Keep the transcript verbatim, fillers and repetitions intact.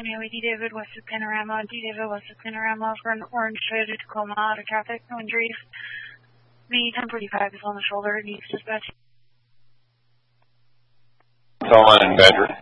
Anyway, D. David, west of Panorama. D. David, west of Panorama for an orange Toyota Tacoma out of traffic. No injuries. The ten forty-five is on the shoulder. Needs dispatch. It's on in Bedford.